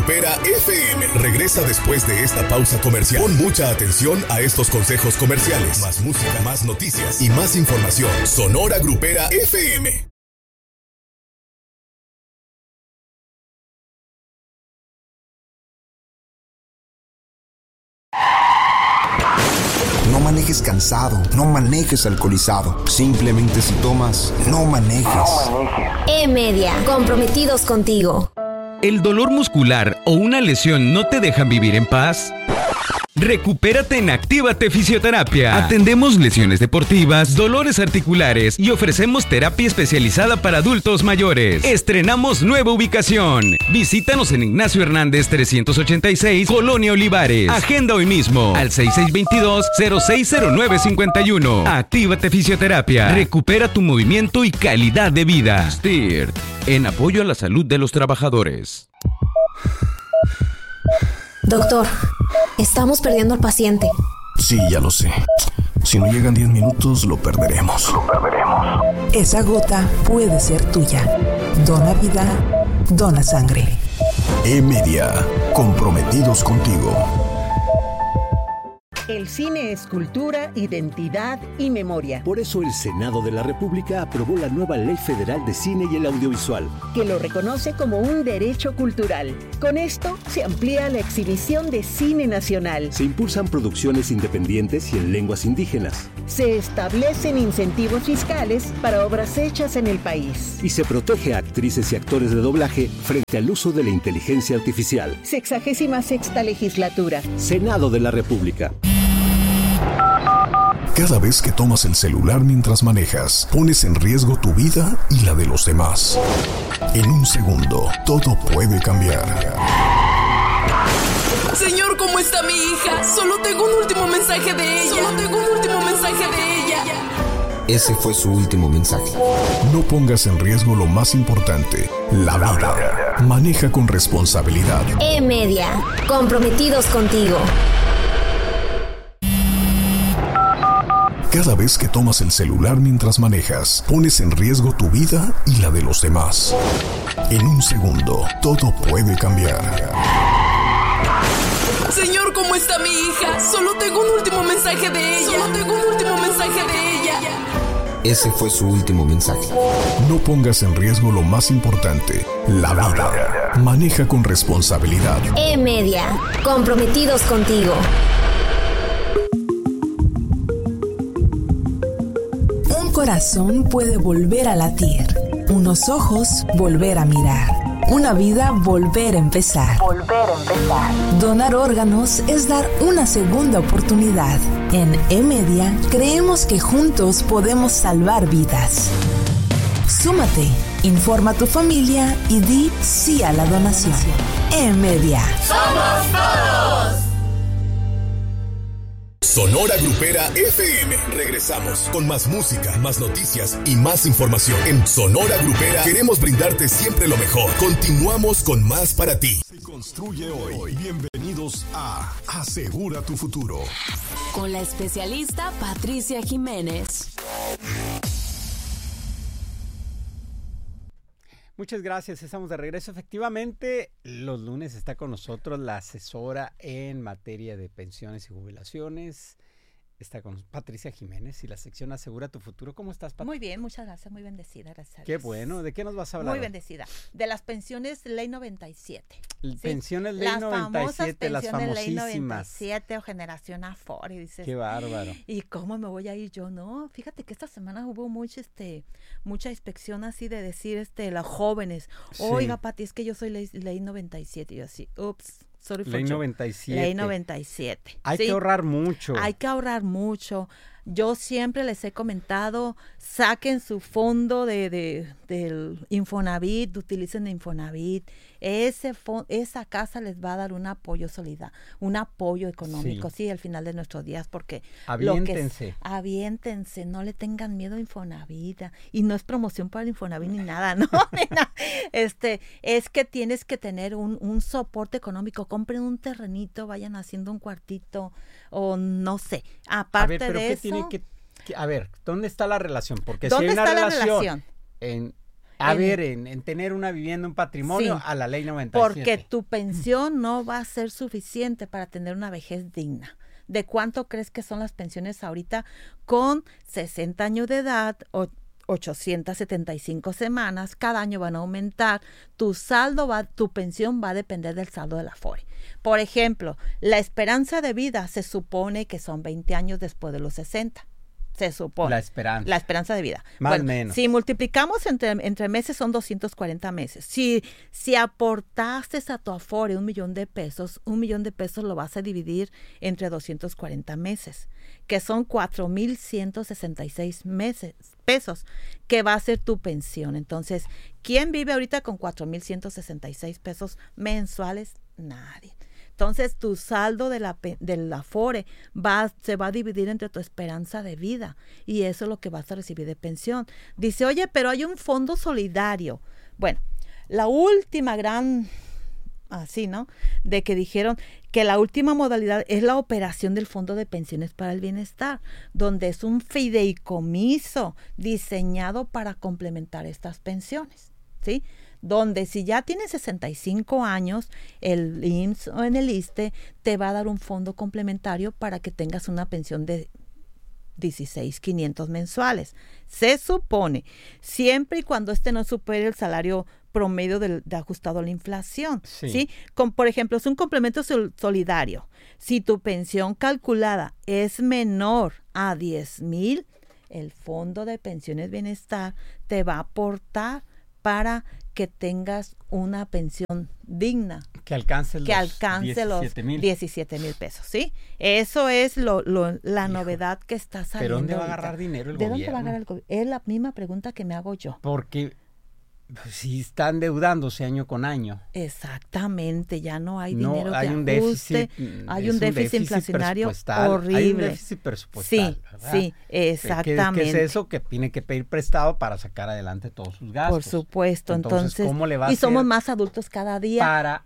Grupera FM regresa después de esta pausa comercial. Pon mucha atención a estos consejos comerciales. Más música, más noticias y más información. Sonora Grupera FM. No manejes cansado, no manejes alcoholizado. Simplemente si tomas, no manejes. E-Media, comprometidos contigo. ¿El dolor muscular o una lesión no te dejan vivir en paz? Recupérate en Actívate Fisioterapia. Atendemos lesiones deportivas, dolores articulares y ofrecemos terapia especializada para adultos mayores. Estrenamos nueva ubicación. Visítanos en Ignacio Hernández 386, Colonia Olivares. Agenda hoy mismo al 6622-060951. Actívate Fisioterapia. Recupera tu movimiento y calidad de vida. STIRT, en apoyo a la salud de los trabajadores. Doctor, estamos perdiendo al paciente. Sí, ya lo sé. Si no llegan 10 minutos, lo perderemos. Esa gota puede ser tuya. Dona vida, dona sangre. E-Media, comprometidos contigo. El cine es cultura, identidad y memoria. Por eso el Senado de la República aprobó la nueva Ley Federal de Cine y el Audiovisual, que lo reconoce como un derecho cultural. Con esto se amplía la exhibición de cine nacional. se impulsan producciones independientes y en lenguas indígenas, Se establecen incentivos fiscales para obras hechas en el país. y se protege a actrices y actores de doblaje frente al uso de la inteligencia artificial. 66ª legislatura. Senado de la República. Cada vez que tomas el celular mientras manejas, pones en riesgo tu vida y la de los demás. En un segundo, todo puede cambiar. Señor, ¿cómo está mi hija? Solo tengo un último mensaje de ella. Ese fue su último mensaje. No pongas en riesgo lo más importante, la vida. Maneja con responsabilidad. E-Media, comprometidos contigo. Cada vez que tomas el celular mientras manejas, pones en riesgo tu vida y la de los demás. En un segundo, todo puede cambiar. Señor, ¿cómo está mi hija? Solo tengo un último mensaje de ella. Ese fue su último mensaje. No pongas en riesgo lo más importante, la vida. Maneja con responsabilidad. E-Media, comprometidos contigo. Un corazón puede volver a latir, unos ojos volver a mirar, una vida volver a empezar. Donar órganos es dar una segunda oportunidad. En E-Media creemos que juntos podemos salvar vidas. Súmate, informa a tu familia y di sí a la donación. E-Media. ¡Somos todos! Sonora Grupera FM. Regresamos con más música, más noticias y más información. En Sonora Grupera queremos brindarte siempre lo mejor. Continuamos con más para ti. Se construye hoy. Bienvenidos a Asegura tu futuro. Con la especialista Patricia Jiménez. Muchas gracias, estamos de regreso. Efectivamente, los lunes está con nosotros la asesora en materia de pensiones y jubilaciones. Está con Patricia Jiménez y la sección Asegura tu futuro. ¿Cómo estás, Patricia? Muy bien, muchas gracias, muy bendecida, gracias a Qué Dios. bueno, ¿de qué nos vas a hablar? Muy bendecida. De las pensiones Ley 97. Pensiones Ley las 97, las pensiones Ley famosísimas. 97 o Generación Afore, y dices, Qué bárbaro. ¿y cómo me voy a ir yo? No, fíjate que esta semana hubo mucha inspección así de decir, los jóvenes, oiga, Pati, es que yo soy ley 97, y yo así, ups. Ley 97. Ley 97. Hay que ahorrar mucho. Hay que ahorrar mucho. Yo siempre les he comentado, saquen su fondo del Infonavit, utilicen Infonavit. Esa casa les va a dar un apoyo solidario, un apoyo económico, sí, al final de nuestros días, porque aviéntense, no le tengan miedo a Infonavit, y no es promoción para el Infonavit ni nada, ¿no? Es que tienes que tener un soporte económico, compren un terrenito, vayan haciendo un cuartito, o no sé, aparte pero de ¿qué eso. tiene a ver, ¿dónde está la relación? Porque si ¿Dónde hay una está la relación relación? en en tener una vivienda, un patrimonio, sí, a la ley 97. Porque tu pensión no va a ser suficiente para tener una vejez digna. ¿De cuánto crees que son las pensiones ahorita? Con 60 años de edad, 875 semanas, cada año van a aumentar. Tu pensión va a depender del saldo de la Afore. Por ejemplo, la esperanza de vida se supone que son 20 años después de los 60. Se supone. La esperanza de vida. Más o menos. Si multiplicamos entre meses son 240 meses. Si aportaste a tu Afore $1,000,000, $1,000,000 lo vas a dividir entre 240 meses, que son 4,166 pesos, que va a ser tu pensión. Entonces, ¿quién vive ahorita con 4,166 pesos mensuales? Nadie. Entonces, tu saldo del Afore se va a dividir entre tu esperanza de vida y eso es lo que vas a recibir de pensión. Dice, oye, pero hay un fondo solidario. Bueno, la última de que dijeron que la última modalidad es la operación del Fondo de Pensiones para el Bienestar, donde es un fideicomiso diseñado para complementar estas pensiones, ¿sí? Donde si ya tienes 65 años, el IMSS o en el ISSSTE te va a dar un fondo complementario para que tengas una pensión de 16,500 mensuales. Se supone, siempre y cuando no supere el salario promedio de ajustado a la inflación. ¿Sí? Por ejemplo, es un complemento solidario. Si tu pensión calculada es menor a 10,000, el Fondo de Pensiones Bienestar te va a aportar para que tengas una pensión digna. Que alcance los 17,000 pesos, ¿sí? Eso es la novedad que está saliendo. ¿Pero dónde va a ahorita. agarrar dinero el ¿De gobierno? dónde va a agarrar el gobierno? Es la misma pregunta que me hago yo. Porque si están endeudándose año con año. Exactamente, ya no hay dinero hay que un ajuste, hay un déficit inflacionario horrible. Hay un déficit presupuestal, ¿verdad? Sí, exactamente. ¿Qué es eso? Que tiene que pedir prestado para sacar adelante todos sus gastos. Por supuesto, entonces ¿cómo le va a y hacer somos más adultos cada día. Para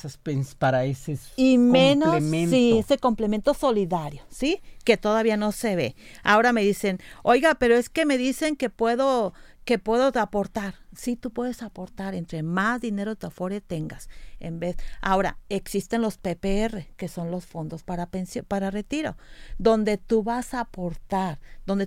ese y menos, complemento. Sí, ese complemento solidario, ¿sí? Que todavía no se ve. Ahora me dicen, oiga, pero es que me dicen que puedo aportar. Sí, tú puedes aportar entre más dinero tu Afore tengas. Ahora, existen los PPR, que son los fondos para retiro, donde tú vas a aportar.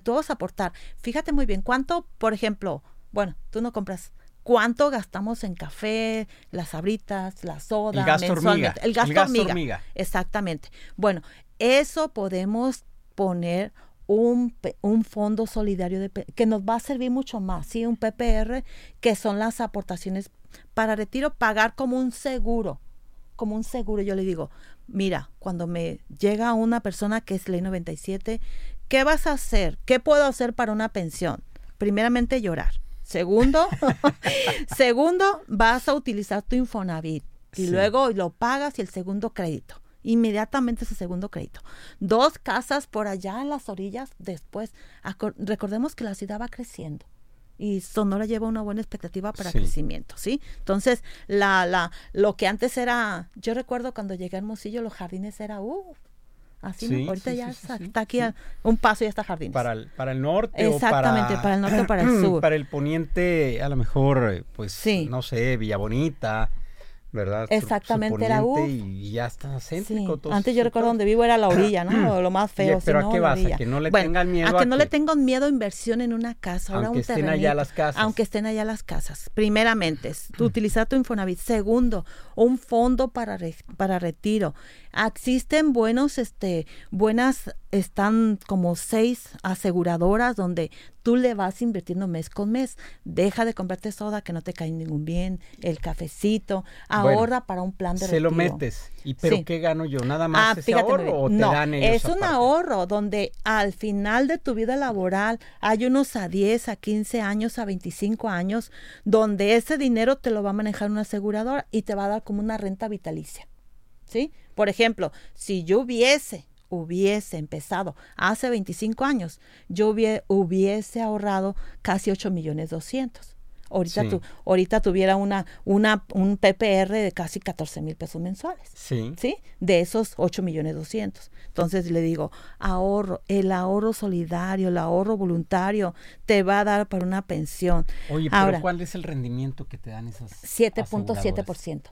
Fíjate muy bien, ¿cuánto, por ejemplo, tú no compras, cuánto gastamos en café, las sabritas, la soda, el gasto hormiga. Exactamente. Bueno, eso podemos poner un fondo solidario que nos va a servir mucho más, ¿sí? Un PPR, que son las aportaciones para retiro, pagar como un seguro. Yo le digo, mira, cuando me llega una persona que es ley 97, ¿qué vas a hacer? ¿Qué puedo hacer para una pensión? Primeramente, llorar. Segundo, vas a utilizar tu Infonavit y luego lo pagas y el segundo crédito. Inmediatamente ese segundo crédito. 2 casas por allá en las orillas después. Recordemos que la ciudad va creciendo y Sonora lleva una buena expectativa para crecimiento, ¿sí? Entonces, lo que antes era, yo recuerdo cuando llegué a Hermosillo, los jardines era así, ahorita está aquí un paso y ya está jardines. Para el norte. Exactamente, para el norte o para el sur. Para el poniente, a lo mejor, no sé, Villa Bonita, ¿verdad? Exactamente, era y ya está céntrico. Sí. Antes yo recuerdo donde vivo era la orilla, ¿no? Lo más feo. Pero ¿a qué vas? ¿A que no le tengan miedo? A que no le tengan miedo a inversión en una casa, ahora un terrenito. Aunque estén allá las casas. Primeramente, utilizar tu Infonavit. Segundo, un fondo para retiro. Existen están como 6 aseguradoras donde tú le vas invirtiendo mes con mes. Deja de comprarte soda que no te cae ningún bien, el cafecito, ahorra para un plan de retiro. Se lo metes, ¿pero qué gano yo? ¿Nada más ese ahorro o te dan ellos es un ahorro donde al final de tu vida laboral hay unos a 10, a 15 años, a 25 años, donde ese dinero te lo va a manejar una aseguradora y te va a dar como una renta vitalicia, ¿sí? Por ejemplo, si yo hubiese empezado hace 25 años, yo hubiese ahorrado casi 8,200,000. Ahorita tuviera un PPR de casi 14,000 pesos mensuales. Sí. ¿Sí? De esos 8,200,000. Entonces le digo, el ahorro solidario, el ahorro voluntario te va a dar para una pensión. Oye, pero ahora, ¿cuál es el rendimiento que te dan esas 7.7%.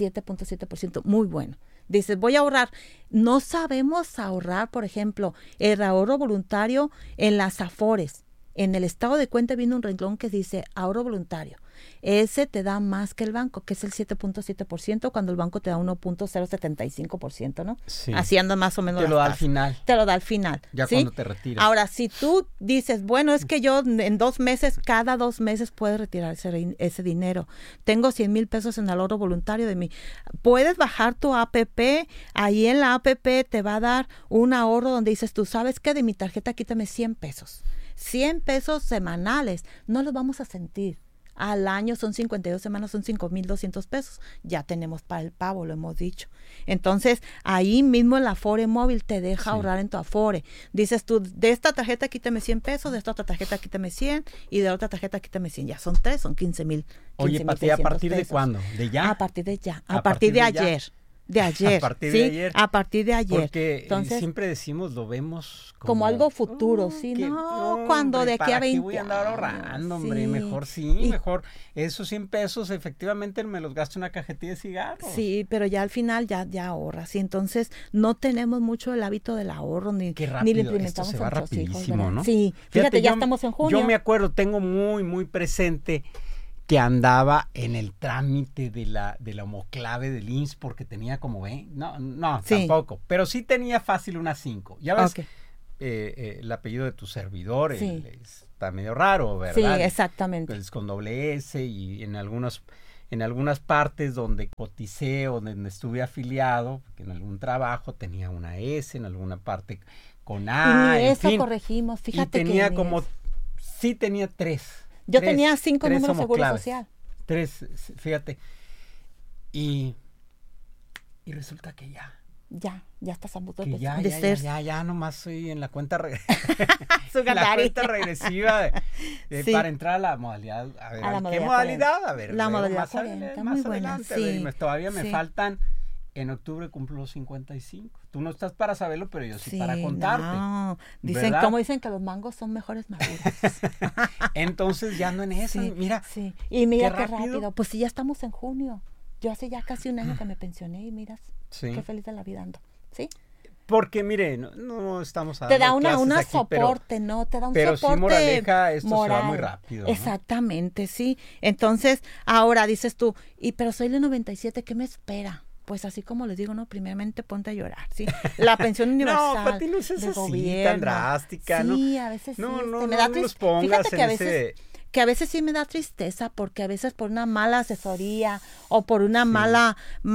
7.7%, muy bueno. Dices, voy a ahorrar. No sabemos ahorrar, por ejemplo, el ahorro voluntario en las Afores. En el estado de cuenta viene un renglón que dice ahorro voluntario. Ese te da más que el banco, que es el 7.7%, cuando el banco te da 1.075%, ¿no? Sí. Así anda más o menos. Te lo da al final. Te lo da al final. Ya ¿sí? cuando te retiras. Ahora, si tú dices, bueno, es que yo en 2 meses, cada 2 meses puedes retirar ese dinero. Tengo 100,000 pesos en el ahorro voluntario de mí. Puedes bajar tu APP. Ahí en la APP te va a dar un ahorro donde dices, tú sabes que de mi tarjeta quítame 100 pesos. 100 pesos semanales. No los vamos a sentir. Al año son 52 semanas, son 5,200 pesos. Ya tenemos para el pavo, lo hemos dicho. Entonces, ahí mismo el Afore móvil te deja ahorrar en tu Afore. Dices tú, de esta tarjeta quítame 100 pesos, de esta otra tarjeta quítame 100 y de otra tarjeta quítame 100. Ya son 3, son 15,000. Oye, Pati, ¿a partir de cuándo? ¿De ya? A partir de ya. A partir de ayer. De ayer. A partir de ayer. A partir de ayer. Porque entonces, siempre decimos, lo vemos como algo futuro, ¿sí? Cuando hombre, de aquí a 20 años. Voy a andar ahorrando, hombre, mejor mejor. Esos 100 pesos efectivamente me los gasto en una cajetilla de cigarros. Sí, pero ya al final ya ahorras. Y entonces no tenemos mucho el hábito del ahorro, ni lo implementamos. Esto se va rapidísimo, hijos, ¿no? Sí, fíjate, ya estamos en junio. Yo me acuerdo, tengo muy, muy presente que andaba en el trámite de la homoclave del IMSS porque tenía como, no, tampoco, pero sí tenía fácil unas 5. Ya ves, el apellido de tu servidor está medio raro, ¿verdad? Sí, exactamente. Es con doble S y en algunas partes donde coticé o donde estuve afiliado, porque en algún trabajo tenía una S, en alguna parte con A, y eso corregimos, fíjate y tenía tenía 3. Yo tenía 5 números de seguro social. 3, fíjate. Y resulta que ya estás a punto de ser. Ya nomás soy en la cuenta regresiva para entrar a la modalidad. A ver, ¿qué modalidad? A ver, la modalidad 40, muy buena. Sí. Todavía me faltan. En octubre cumplo los 55. Tú no estás para saberlo, pero yo sí para contarte. No. Dicen que los mangos son mejores maduros. Entonces ya ando en eso. Mira. Sí. Y mira qué rápido. Pues sí, ya estamos en junio. Yo hace ya casi un año que me pensioné y miras, qué feliz de la vida ando. ¿Sí? Porque, mire, no estamos dando te da una soporte, te da un soporte pero sí, moraleja, esto moral. Se va muy rápido, ¿no? Exactamente, sí. Entonces, ahora dices tú, pero soy de 97, ¿qué me espera? Pues así como les digo, primeramente ponte a llorar, ¿sí? La pensión universal. No, Pati, no es así tan drástica, ¿no? Sí, a veces me da tristeza. Fíjate que a veces sí me da tristeza, porque a veces por una mala asesoría o por una mala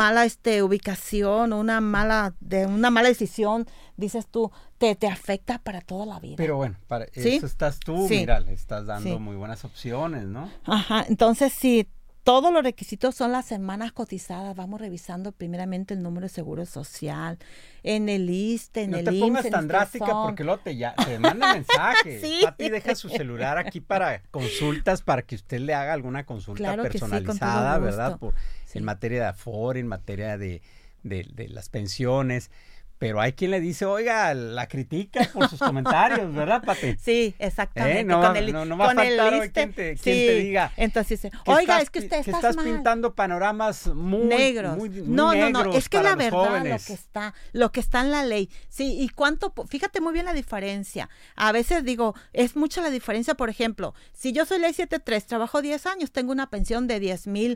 ubicación o una mala decisión, dices tú, te afecta para toda la vida. Pero bueno, para eso estás tú, mira, le estás dando muy buenas opciones, ¿no? Ajá, entonces sí. Todos los requisitos son las semanas cotizadas. Vamos revisando primeramente el número de seguro social, en el ISSSTE, en el IMSS. No te pongas tan drástica porque luego te manda mensaje. Sí. Pati deja su celular aquí para consultas, para que usted le haga alguna consulta personalizada, ¿verdad? En materia de Afore, en materia de las pensiones. Pero hay quien le dice, oiga, la critica por sus comentarios, ¿verdad, Pati? Sí, exactamente. No va a faltar hoy quien te diga. Entonces dice, oiga, es que usted estás pintando panoramas muy negros. No, es que la verdad lo que está en la ley. Sí, y fíjate muy bien la diferencia. A veces digo, es mucha la diferencia, por ejemplo, si yo soy ley 73, trabajo 10 años, tengo una pensión de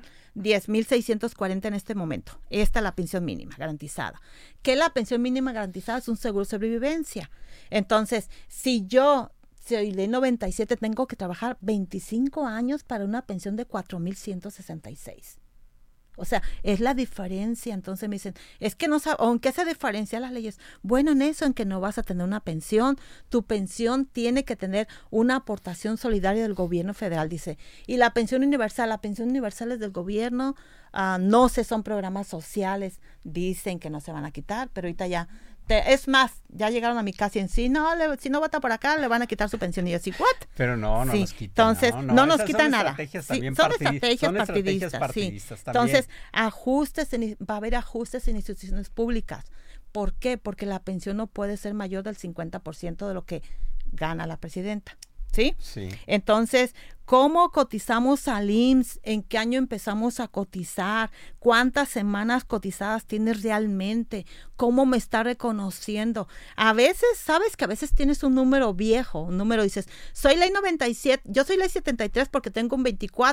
10,640 en este momento. Esta es la pensión mínima garantizada. ¿Qué es la pensión mínima garantizada? Es un seguro de sobrevivencia. Entonces, si yo soy ley 97, tengo que trabajar 25 años para una pensión de 4,166. O sea, es la diferencia. Entonces me dicen, es que no sabe, aunque se diferencia las leyes. Bueno, en eso, en que no vas a tener una pensión, tu pensión tiene que tener una aportación solidaria del gobierno federal, dice. Y la pensión universal es del gobierno, no son programas sociales, dicen que no se van a quitar, pero ahorita ya Es más, ya llegaron a mi casa y si no vota por acá, le van a quitar su pensión. Y yo así, ¿what? Pero no sí. nos quita. Entonces, no nos quita nada. Son estrategias partidistas. Sí. Entonces, va a haber ajustes en instituciones públicas. ¿Por qué? Porque la pensión no puede ser mayor del 50% de lo que gana la presidenta. ¿Sí? Sí. Entonces, ¿cómo cotizamos al IMSS? ¿En qué año empezamos a cotizar? ¿Cuántas semanas cotizadas tienes realmente? ¿Cómo me está reconociendo? A veces, sabes que a veces tienes un número viejo, un número dices, soy ley 97, yo soy ley 73 porque tengo un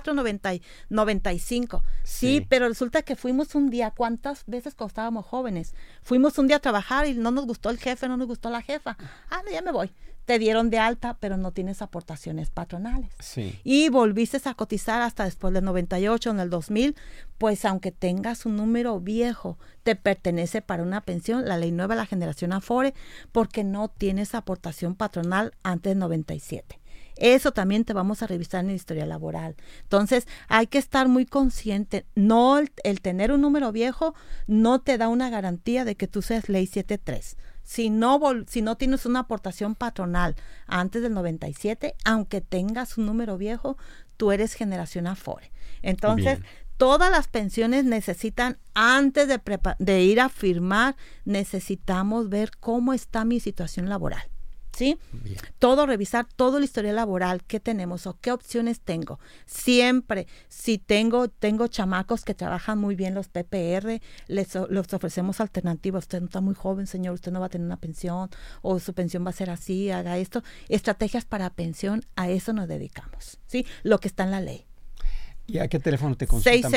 2495. Sí, pero resulta que fuimos un día, ¿cuántas veces cuando estábamos jóvenes? Fuimos un día a trabajar y no nos gustó el jefe, no nos gustó la jefa. No, ya me voy. Te dieron de alta, pero no tienes aportaciones patronales. Sí. Y volviste a cotizar hasta después del 98, en el 2000, pues aunque tengas un número viejo, te pertenece para una pensión, la ley nueva de la generación Afore, porque no tienes aportación patronal antes del 97. Eso también te vamos a revisar en el historial laboral. Entonces, hay que estar muy consciente. No, el tener un número viejo no te da una garantía de que tú seas ley 73. Si no tienes una aportación patronal antes del 97, aunque tengas un número viejo, tú eres generación Afore. Entonces, todas las pensiones necesitan, antes de ir a firmar, necesitamos ver cómo está mi situación laboral. ¿Sí? Bien. Revisar todo el historial laboral, qué tenemos o qué opciones tengo. Siempre, si tengo chamacos que trabajan muy bien los PPR, les ofrecemos alternativas. Usted no está muy joven, señor, usted no va a tener una pensión, o su pensión va a ser así, haga esto. Estrategias para pensión, a eso nos dedicamos, ¿sí? Lo que está en la ley. ¿Y a qué teléfono te consultan?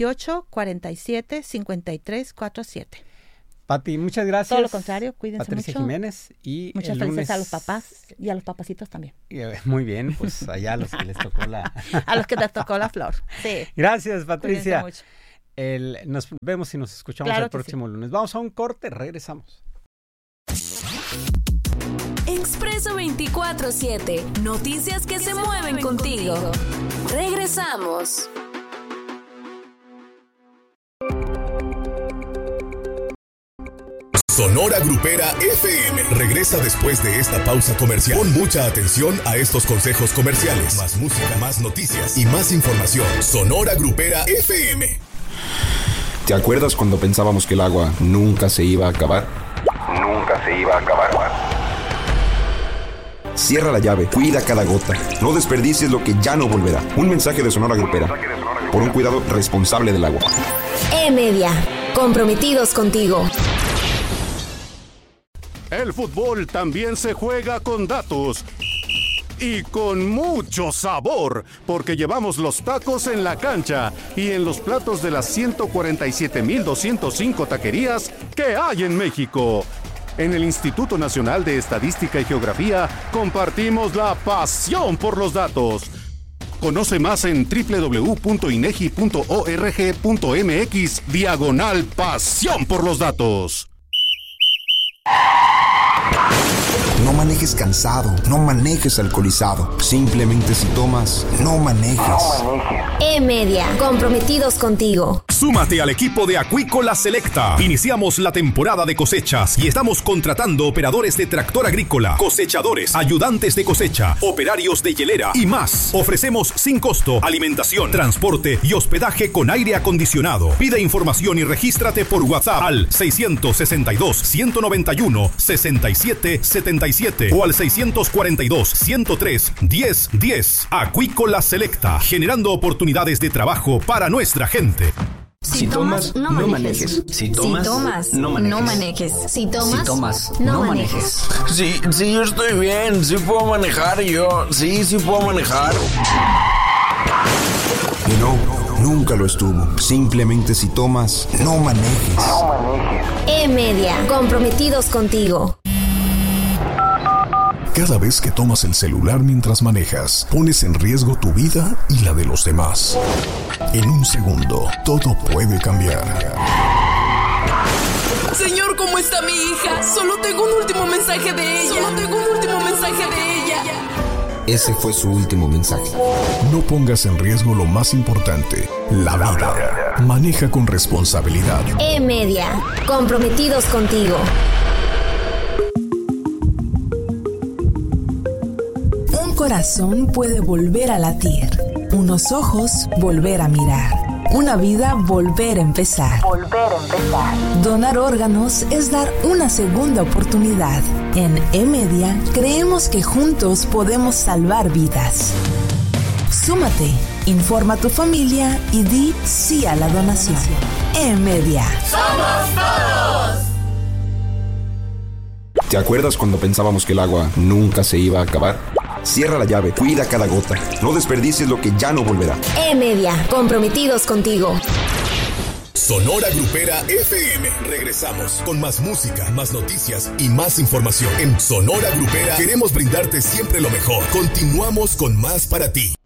6628-475347. Pati, muchas gracias. Todo lo contrario, cuídense Patricia mucho. Jiménez. Y muchas felicidades a los papás y a los papacitos también. Muy bien, pues allá a los que les tocó a los que les tocó la flor, sí. Gracias, Patricia. Mucho. Nos vemos y nos escuchamos el próximo lunes. Vamos a un corte, regresamos. Expreso 24/7. Noticias que se mueven contigo. Regresamos. Sonora Grupera FM regresa después de esta pausa comercial. Pon mucha atención a estos consejos comerciales. Más música, más noticias y más información. Sonora Grupera FM. ¿Te acuerdas cuando pensábamos que el agua nunca se iba a acabar? Nunca se iba a acabar. Cierra la llave, cuida cada gota. No desperdicies lo que ya no volverá. Un mensaje de Sonora Grupera. Por un cuidado responsable del agua. E-Media. Comprometidos contigo. El fútbol también se juega con datos y con mucho sabor, porque llevamos los tacos en la cancha y en los platos de las 147,205 taquerías que hay en México. En el Instituto Nacional de Estadística y Geografía compartimos la pasión por los datos. Conoce más en www.inegi.org.mx/pasión por los datos. No manejes cansado, no manejes alcoholizado. Simplemente si tomas, no manejes. E-Media, comprometidos contigo. Súmate al equipo de Acuícola Selecta. Iniciamos la temporada de cosechas y estamos contratando operadores de tractor agrícola, cosechadores, ayudantes de cosecha, operarios de hielera y más. Ofrecemos sin costo alimentación, transporte y hospedaje con aire acondicionado. Pide información y regístrate por WhatsApp al 662-191-6777 o al 642-103-1010. Acuícola Selecta, generando oportunidades de trabajo para nuestra gente. Si tomas, no manejes. Si tomas, no manejes. Si tomas, no manejes. Sí, yo estoy bien. Sí puedo manejar yo. Sí puedo manejar. Y no, nunca lo estuvo. Simplemente si tomas, no manejes. E-Media, comprometidos contigo. Cada vez que tomas el celular mientras manejas, pones en riesgo tu vida y la de los demás. En un segundo, todo puede cambiar. Señor, ¿cómo está mi hija? Solo tengo un último mensaje de ella. Ese fue su último mensaje. No pongas en riesgo lo más importante, la vida. Maneja con responsabilidad. E-Media, comprometidos contigo. corazón puede volver a latir, unos ojos volver a mirar, una vida volver a empezar. Donar órganos es dar una segunda oportunidad. En E-Media creemos que juntos podemos salvar vidas. Súmate, informa a tu familia y di sí a la donación. E-Media. ¡Somos todos! ¿Te acuerdas cuando pensábamos que el agua nunca se iba a acabar? Cierra la llave, cuida cada gota. No desperdicies lo que ya no volverá. E-Media, comprometidos contigo. Sonora Grupera FM. Regresamos con más música, más noticias y más información. En Sonora Grupera queremos brindarte siempre lo mejor. Continuamos con más para ti.